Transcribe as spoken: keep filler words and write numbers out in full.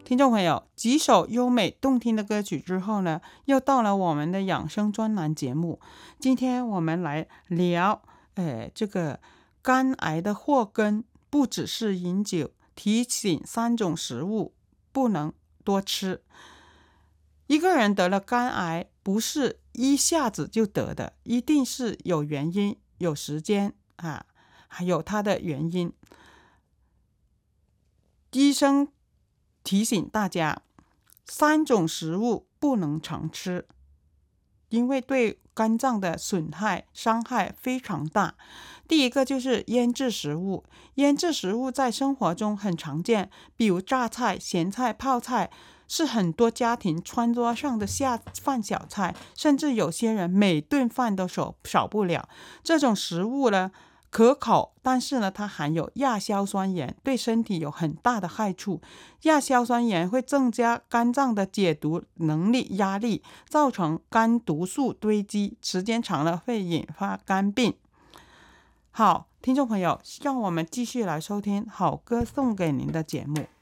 听众朋友，几首优美动听的歌曲之后呢，又到了我们的养生专栏节目。今天我们来聊，呃，这个肝癌的祸根不只是饮酒，提醒三种食物不能多吃。一个人得了肝癌，不是一下子就得的，一定是有原因、有时间啊，还有它的原因。医生提醒大家，三种食物不能常吃，因为对肝脏的损害伤害非常大。第一个就是腌制食物，腌制食物在生活中很常见，比如榨菜、咸菜、泡菜，是很多家庭餐桌上的下饭小菜，甚至有些人每顿饭都少少不了。这种食物呢，可口，但是呢，它含有亚硝酸盐，对身体有很大的害处。亚硝酸盐会增加肝脏的解毒能力压力，造成肝毒素堆积，时间长了会引发肝病。好，听众朋友，让我们继续来收听好歌送给您的节目。